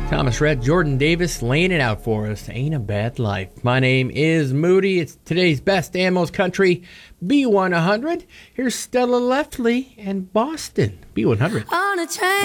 Thomas Rhett, Jordan Davis laying it out for us. Ain't a Bad Life. My name is Moody. It's today's best and most country B100. Here's Stella Leftley and Boston B100. On a train.